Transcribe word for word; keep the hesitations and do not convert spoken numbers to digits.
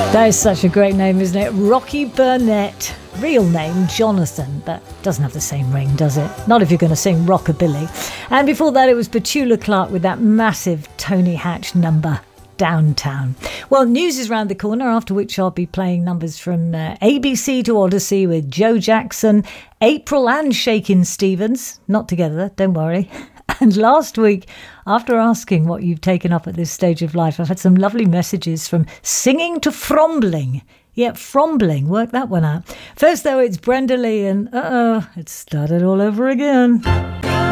That is such a great name, isn't it? Rocky Burnett. Real name, Jonathan, but doesn't have the same ring, does it? Not if you're going to sing rockabilly. And before that, it was Petula Clark with that massive Tony Hatch number, Downtown. Well, news is round the corner, after which I'll be playing numbers from uh, A B C to Odyssey with Joe Jackson, April and Shakin' Stevens. Not together, don't worry. And last week, after asking what you've taken up at this stage of life, I've had some lovely messages from singing to frombling. Yep, frombling. Work that one out. First, though, it's Brenda Lee and uh-oh, it started all over again.